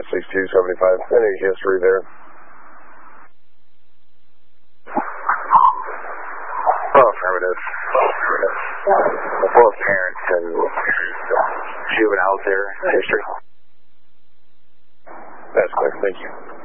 6275. Any history there? Affirmative. Both parents and juveniles there. History. That's clear. Thank you.